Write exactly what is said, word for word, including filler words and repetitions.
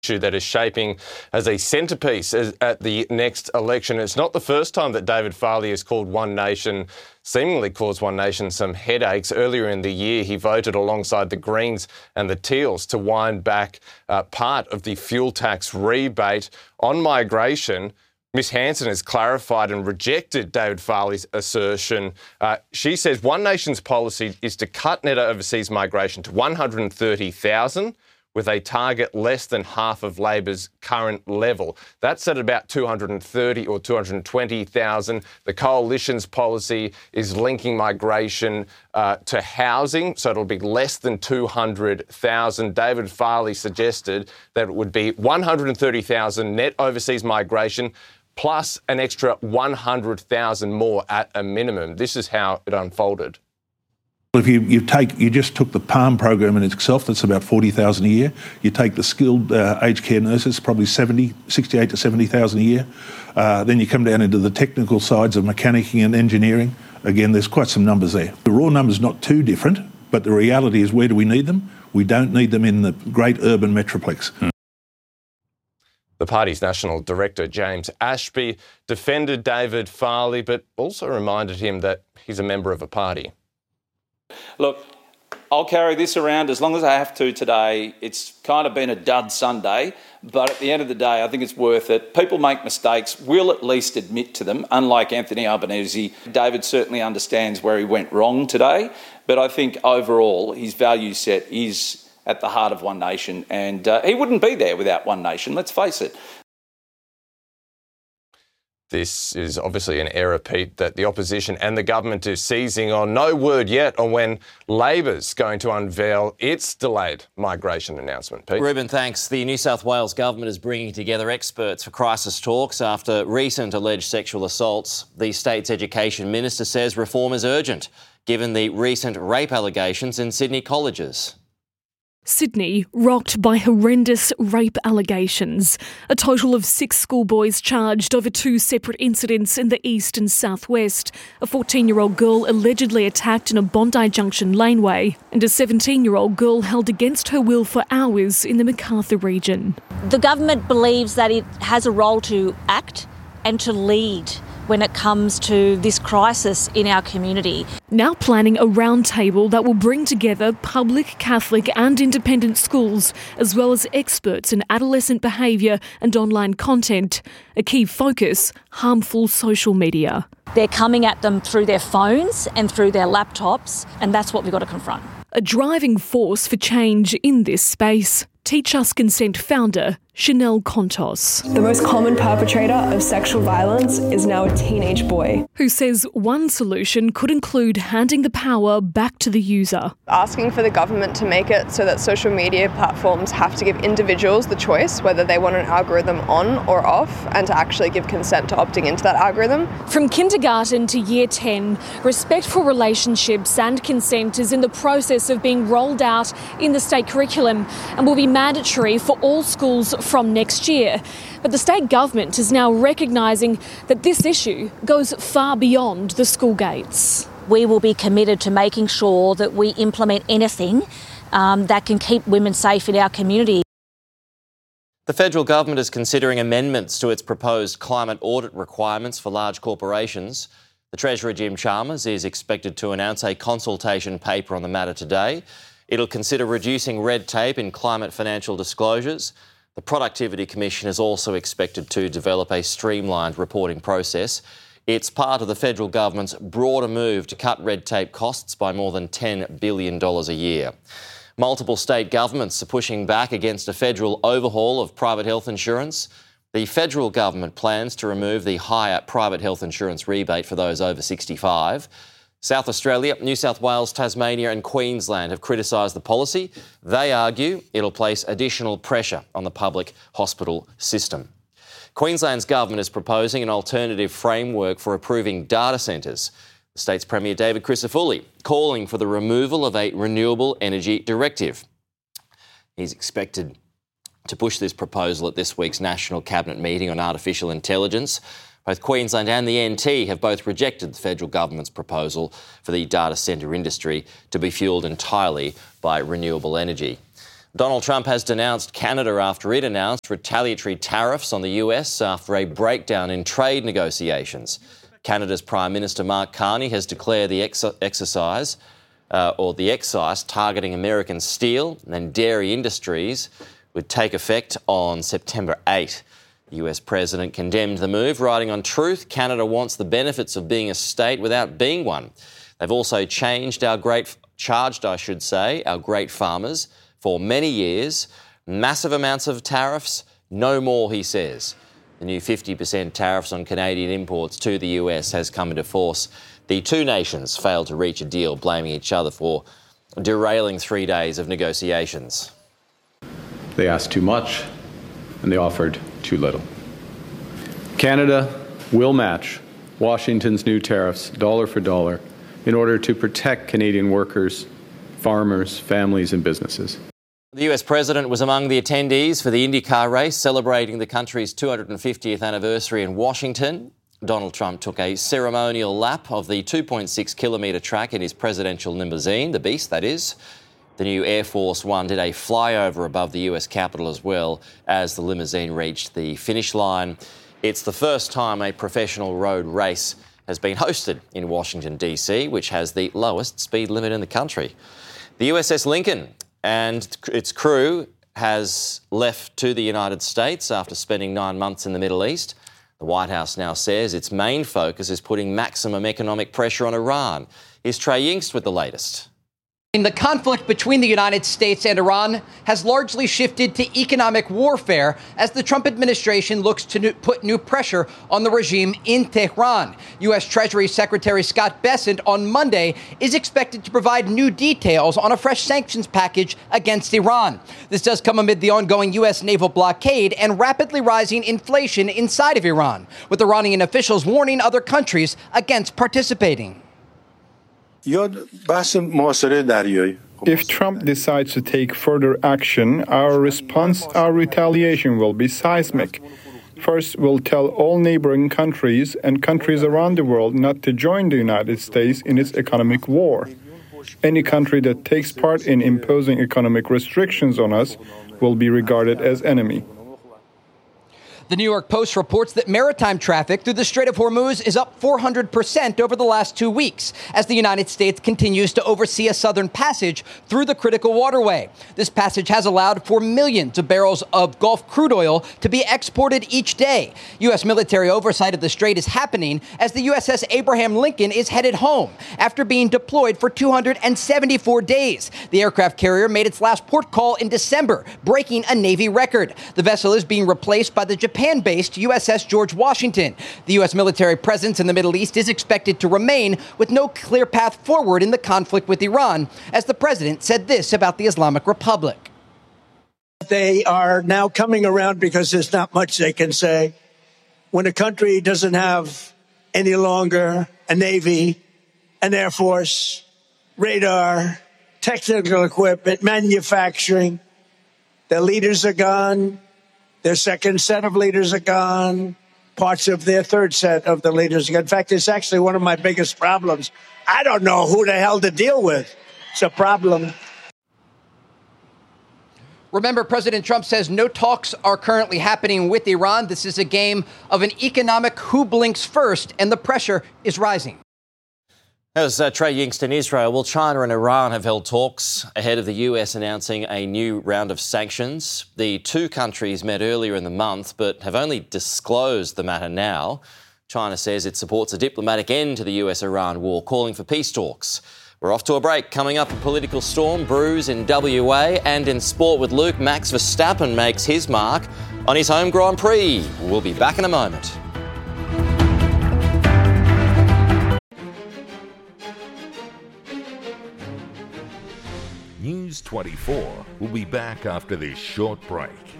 issue that is shaping as a centrepiece at the next election. It's not the first time that David Farley has called One Nation, seemingly caused One Nation some headaches. Earlier in the year, he voted alongside the Greens and the Teals to wind back uh, part of the fuel tax rebate. On migration, Miss Hanson has clarified and rejected David Farley's assertion. Uh, she says One Nation's policy is to cut net overseas migration to one hundred thirty thousand, with a target less than half of Labor's current level. That's at about two hundred thirty or two hundred twenty thousand. The Coalition's policy is linking migration uh, to housing, so it'll be less than two hundred thousand. David Farley suggested that it would be one hundred thirty thousand net overseas migration plus an extra one hundred thousand more at a minimum. This is how it unfolded. If you, you take, you just took the PALM program in itself, that's about forty thousand a year. You take the skilled uh, aged care nurses, probably seventy, sixty-eight to seventy thousand a year. Uh, then you come down into the technical sides of mechanicking and engineering. Again, there's quite some numbers there. The raw number's not too different, but the reality is, where do we need them? We don't need them in the great urban metroplex. Mm. The party's National Director, James Ashby, defended David Farley, but also reminded him that he's a member of a party. Look, I'll carry this around as long as I have to today. It's kind of been a dud Sunday, but at the end of the day, I think it's worth it. People make mistakes. We'll at least admit to them, unlike Anthony Albanese. David certainly understands where he went wrong today, but I think overall his value set is at the heart of One Nation, and uh, he wouldn't be there without One Nation, let's face it. This is obviously an error, Pete, that the opposition and the government is seizing on. No word yet on when Labor's going to unveil its delayed migration announcement, Pete. Ruben, thanks. The New South Wales government is bringing together experts for crisis talks after recent alleged sexual assaults. The state's education minister says reform is urgent, given the recent rape allegations in Sydney colleges. Sydney rocked by horrendous rape allegations. A total of six schoolboys charged over two separate incidents in the east and southwest. A fourteen-year-old girl allegedly attacked in a Bondi Junction laneway, and a seventeen-year-old girl held against her will for hours in the Macarthur region. The government believes that it has a role to act and to lead when it comes to this crisis in our community. Now planning a roundtable that will bring together public, Catholic and independent schools, as well as experts in adolescent behaviour and online content. A key focus, harmful social media. They're coming at them through their phones and through their laptops, and that's what we've got to confront. A driving force for change in this space. Teach Us Consent founder Chanel Contos. The most common perpetrator of sexual violence is now a teenage boy. Who says one solution could include handing the power back to the user. Asking for the government to make it so that social media platforms have to give individuals the choice whether they want an algorithm on or off, and to actually give consent to opting into that algorithm. From kindergarten to year ten, respect for relationships and consent is in the process of being rolled out in the state curriculum and will be mandatory for all schools from next year. But the state government is now recognising that this issue goes far beyond the school gates. We will be committed to making sure that we implement anything um, that can keep women safe in our community. The federal government is considering amendments to its proposed climate audit requirements for large corporations. The Treasurer, Jim Chalmers, is expected to announce a consultation paper on the matter today. It'll consider reducing red tape in climate financial disclosures. The Productivity Commission is also expected to develop a streamlined reporting process. It's part of the federal government's broader move to cut red tape costs by more than ten billion dollars a year. Multiple state governments are pushing back against a federal overhaul of private health insurance. The federal government plans to remove the higher private health insurance rebate for those over sixty-five. South Australia, New South Wales, Tasmania and Queensland have criticised the policy. They argue it'll place additional pressure on the public hospital system. Queensland's government is proposing an alternative framework for approving data centres. The state's Premier David Crisafulli calling for the removal of a renewable energy directive. He's expected to push this proposal at this week's National Cabinet meeting on artificial intelligence. Both Queensland and the N T have both rejected the federal government's proposal for the data centre industry to be fuelled entirely by renewable energy. Donald Trump has denounced Canada after it announced retaliatory tariffs on the U S after a breakdown in trade negotiations. Canada's Prime Minister Mark Carney has declared the ex- exercise uh, or the excise targeting American steel and dairy industries would take effect on September eighth. The U S president condemned the move, writing on Truth, Canada wants the benefits of being a state without being one. They've also changed our great, charged, I should say, our great farmers for many years. Massive amounts of tariffs, no more, he says. The new fifty percent tariffs on Canadian imports to the U S has come into force. The two nations failed to reach a deal, blaming each other for derailing three days of negotiations. They asked too much, and they offered too little. Canada will match Washington's new tariffs dollar for dollar in order to protect Canadian workers, farmers, families, and businesses. The U S president was among the attendees for the IndyCar race, celebrating the country's two hundred fiftieth anniversary in Washington. Donald Trump took a ceremonial lap of the two point six kilometre track in his presidential limousine, the Beast, that is. The new Air Force One did a flyover above the U S Capitol as well as the limousine reached the finish line. It's the first time a professional road race has been hosted in Washington, D C, which has the lowest speed limit in the country. The U S S Lincoln and its crew has left to the United States after spending nine months in the Middle East. The White House now says its main focus is putting maximum economic pressure on Iran. Here's Trey Yingst with the latest. The conflict between the United States and Iran has largely shifted to economic warfare as the Trump administration looks to new, put new pressure on the regime in Tehran. U S. Treasury Secretary Scott Bessent on Monday is expected to provide new details on a fresh sanctions package against Iran. This does come amid the ongoing U S naval blockade and rapidly rising inflation inside of Iran, with Iranian officials warning other countries against participating. If Trump decides to take further action, our response, our retaliation will be seismic. First, we'll tell all neighboring countries and countries around the world not to join the United States in its economic war. Any country that takes part in imposing economic restrictions on us will be regarded as enemy. The New York Post reports that maritime traffic through the Strait of Hormuz is up four hundred percent over the last two weeks as the United States continues to oversee a southern passage through the critical waterway. This passage has allowed for millions of barrels of Gulf crude oil to be exported each day. U S military oversight of the strait is happening as the U S S Abraham Lincoln is headed home after being deployed for two hundred seventy-four days. The aircraft carrier made its last port call in December, breaking a Navy record. The vessel is being replaced by the Japan Japan-based U S S George Washington. The U S military presence in the Middle East is expected to remain with no clear path forward in the conflict with Iran, as the president said this about the Islamic Republic. They are now coming around because there's not much they can say. When a country doesn't have any longer a Navy, an Air Force, radar, technical equipment, manufacturing, their leaders are gone. Their second set of leaders are gone. Parts of their third set of the leaders are gone. In fact, it's actually one of my biggest problems. I don't know who the hell to deal with. It's a problem. Remember, President Trump says no talks are currently happening with Iran. This is a game of an economic who blinks first, and the pressure is rising. As uh, Trey Yingst in Israel, well, China and Iran have held talks ahead of the U S announcing a new round of sanctions. The two countries met earlier in the month, but have only disclosed the matter now. China says it supports a diplomatic end to the U S-Iran war, calling for peace talks. We're off to a break. Coming up, a political storm brews in W A, and in sport with Luke, Max Verstappen makes his mark on his home Grand Prix. We'll be back in a moment. News twenty-four will be back after this short break.